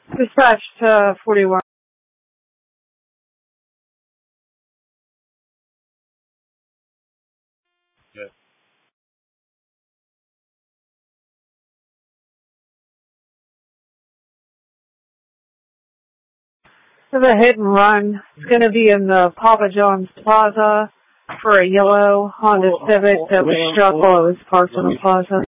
Dispatch to 41. Yes. There's a hit and run. It's going to be in the Papa John's Plaza for a yellow Honda Civic that was struck while it was parked in the plaza.